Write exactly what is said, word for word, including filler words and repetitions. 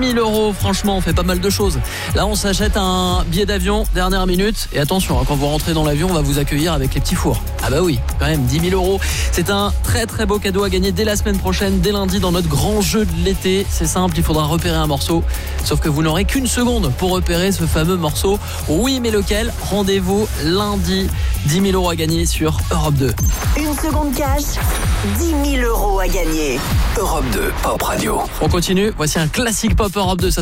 mille euros. Franchement, on fait pas mal de choses. Là, on s'achète un billet d'avion, dernière minute. Et attention, hein, quand vous rentrez dans l'avion, on va vous accueillir avec les petits fours. Ah bah oui, quand même, dix mille euros. C'est un très très beau cadeau à gagner dès la semaine prochaine, dès lundi, dans notre grand jeu de l'été. C'est simple, il faudra repérer un morceau. Sauf que vous n'aurez qu'une seconde pour repérer ce fameux morceau. Oui, mais lequel? Rendez-vous lundi. dix mille euros à gagner sur Europe deux. Une seconde cash, dix mille euros à gagner. Europe deux, Pop Radio. On continue, voici un classique Pop Europe deux. Ça